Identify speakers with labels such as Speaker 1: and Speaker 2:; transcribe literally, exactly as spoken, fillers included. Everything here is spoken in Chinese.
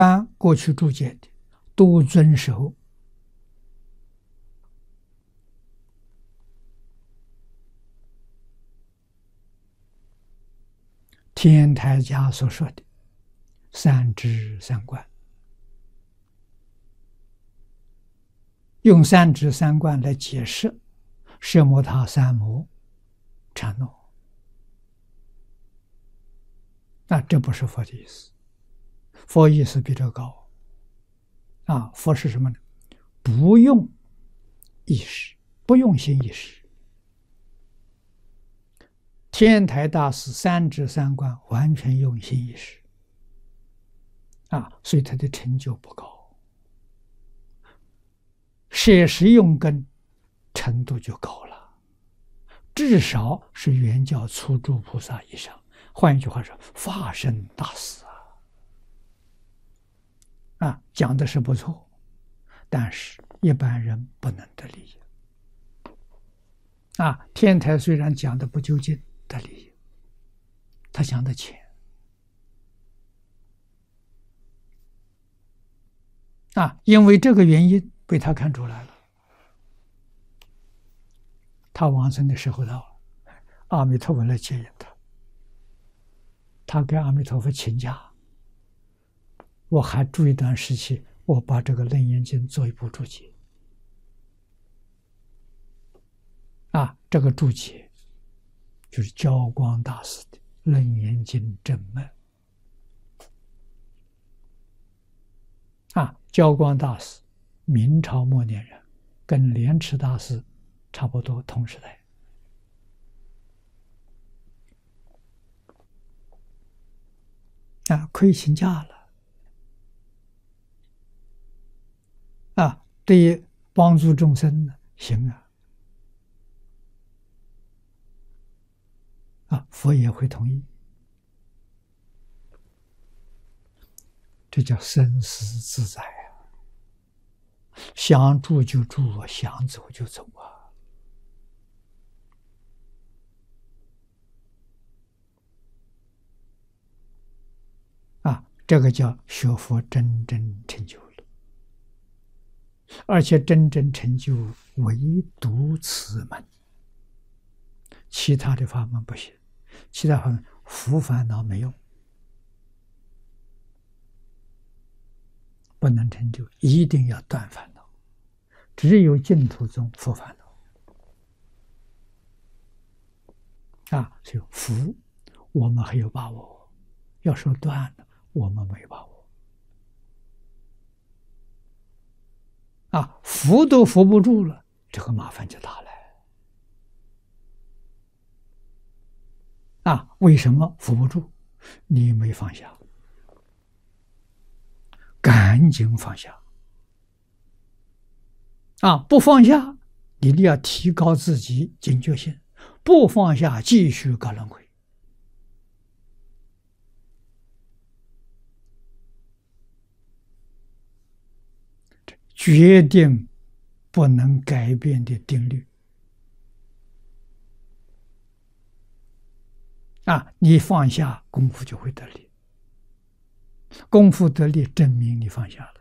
Speaker 1: 般过去注解的都遵守天台家所说的三知三观，用三知三观来解释奢摩他三摩禅诺。那这不是佛的意思，佛意思比这高啊！佛是什么呢？不用意识，不用心意识。天台大师三知三观完全用心意识啊，所以他的成就不高，摄实用根程度就高了，至少是圆教初住菩萨以上。换一句话说，法身大师啊，啊，讲的是不错，但是一般人不能得利益。啊，天台虽然讲的不究竟的利益，他讲的浅啊，因为这个原因被他看出来了。他往生的时候到了，阿弥陀佛来接引他。他跟阿弥陀佛请假，我还住一段时期，我把这个《楞严经》做一部注解。啊，这个注解就是教光大师的《楞严经》正脉。啊，教光大师明朝末年人，跟莲池大师差不多同时代。啊，可以请假了。啊，对于帮助众生呢，行啊。啊，佛也会同意。这叫生死自在啊！想住就住啊，想走就走啊。啊，这个叫学佛真正成就了，而且真正成就唯独此门，其他的法门不行，其他法门伏烦恼没用，不能成就，一定要断烦恼，只有净土宗伏烦恼。啊，所以伏我们还有把握，要说断了，我们没把握。啊，扶都扶不住了，这个麻烦就大了。啊，为什么扶不住？你没放下，赶紧放下。啊，不放下，你一定要提高自己警觉性，不放下，继续搞轮回。决定不能改变的定律啊！你放下，功夫就会得力。功夫得力，证明你放下了。